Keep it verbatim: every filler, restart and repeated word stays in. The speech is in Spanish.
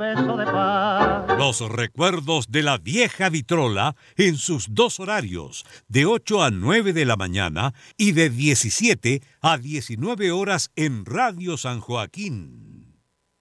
beso de paz. Los recuerdos de la vieja vitrola en sus dos horarios, de ocho a nueve de la mañana y de diecisiete a diecinueve horas en Radio San Joaquín.